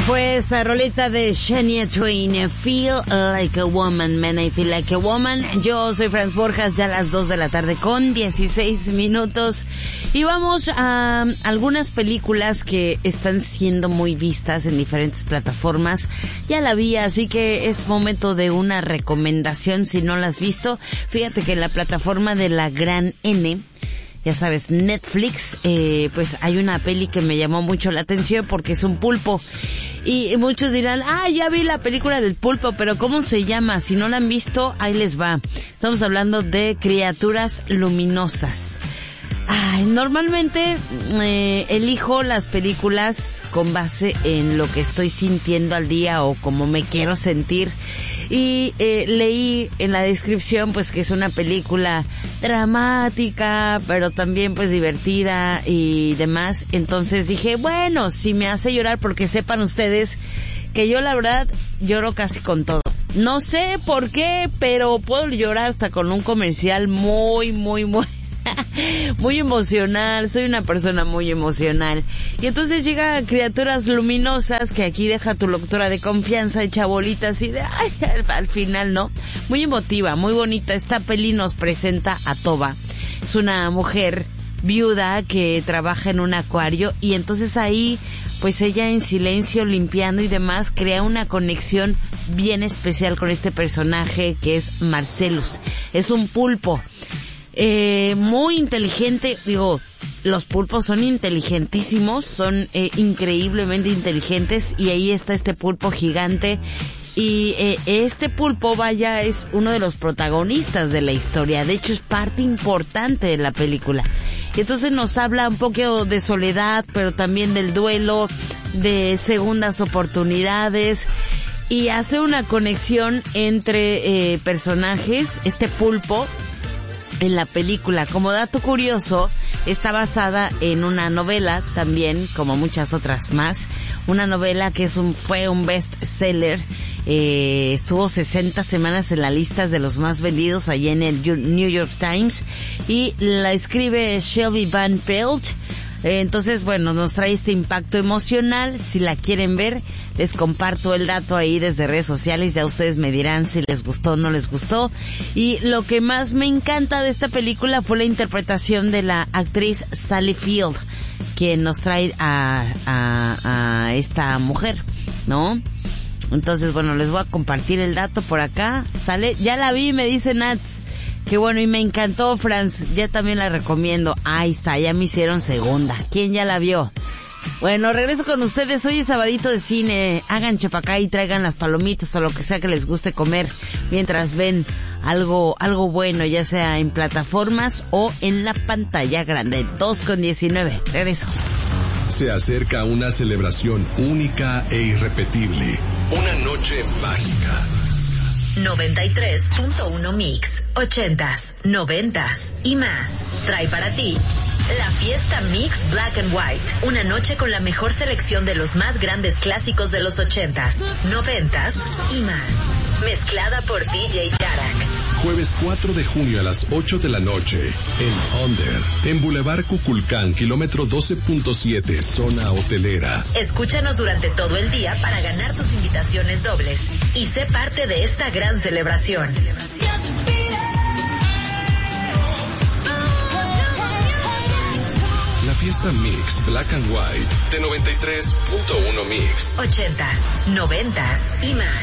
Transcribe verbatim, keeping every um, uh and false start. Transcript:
Fue esta roleta de Shania Twain, Feel Like a Woman, Man, I Feel Like a Woman. Yo soy Franz Borjas, ya a las dos de la tarde con dieciséis minutos. Y vamos a algunas películas que están siendo muy vistas en diferentes plataformas. Ya la vi, así que es momento de una recomendación si no la has visto. Fíjate que en la plataforma de la Gran N, ya sabes, Netflix, eh, pues hay una peli que me llamó mucho la atención porque es un pulpo. Y muchos dirán, ah, ya vi la película del pulpo, pero ¿cómo se llama? Si no la han visto, ahí les va. Estamos hablando de Criaturas Luminosas. Ay, normalmente eh, elijo las películas con base en lo que estoy sintiendo al día o como me quiero sentir. Y eh, leí en la descripción pues que es una película dramática, pero también pues divertida y demás. Entonces dije, bueno, si me hace llorar, porque sepan ustedes que yo la verdad lloro casi con todo. No sé por qué, pero puedo llorar hasta con un comercial muy, muy, muy... muy emocional, soy una persona muy emocional. Y entonces llega Criaturas Luminosas, que aquí deja tu lectora de confianza, hecha bolitas y de ay, al, al final, ¿no? Muy emotiva, muy bonita. Esta peli nos presenta a Toba. Es una mujer viuda que trabaja en un acuario y entonces ahí, pues ella en silencio, limpiando y demás, crea una conexión bien especial con este personaje que es Marcellus. Es un pulpo. Eh, muy inteligente, digo, los pulpos son inteligentísimos, son eh, increíblemente inteligentes, y ahí está este pulpo gigante, y eh, este pulpo, vaya, es uno de los protagonistas de la historia, de hecho es parte importante de la película, y entonces nos habla un poco de soledad, pero también del duelo, de segundas oportunidades, y hace una conexión entre eh, personajes. Este pulpo en la película, como dato curioso, está basada en una novela también, como muchas otras más, una novela que es un fue un bestseller, eh, estuvo sesenta semanas en las listas de los más vendidos allá en el New York Times, y la escribe Shelby Van Pelt. Entonces, bueno, nos trae este impacto emocional. Si la quieren ver, les comparto el dato ahí desde redes sociales. Ya ustedes me dirán si les gustó o no les gustó. Y lo que más me encanta de esta película fue la interpretación de la actriz Sally Field, quien nos trae a, a, a esta mujer, ¿no? Entonces, bueno, les voy a compartir el dato por acá. Sale, ya la vi, me dice Nats. Qué bueno, y me encantó, Franz, ya también la recomiendo. Ahí está, ya me hicieron segunda. ¿Quién ya la vio? Bueno, regreso con ustedes. Hoy es sabadito de cine. Hagan chapacá y traigan las palomitas o lo que sea que les guste comer mientras ven algo algo bueno, ya sea en plataformas o en la pantalla grande. dos con diecinueve. Regreso. Se acerca una celebración única e irrepetible. Una noche mágica. noventa y tres punto uno Mix, ochentas, noventas y más. Trae para ti la fiesta Mix Black and White, una noche con la mejor selección de los más grandes clásicos de los ochentas, noventas y más. Mezclada por D J Yarak. Jueves cuatro de junio a las ocho de la noche, en Under, en Boulevard Cuculcán, kilómetro doce punto siete, zona hotelera. Escúchanos durante todo el día para ganar tus invitaciones dobles y sé parte de esta gran celebración. La fiesta Mix Black and White de noventa y tres punto uno Mix. Ochentas, noventas y más.